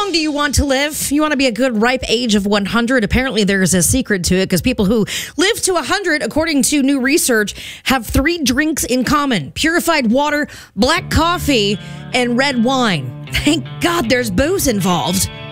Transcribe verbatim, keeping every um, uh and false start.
long do you want to live? You want to be a good ripe age of one hundred? Apparently, there's a secret to it because people who live to one hundred, according to new research, have three drinks in common: purified water, black coffee, and red wine. Thank God there's booze involved.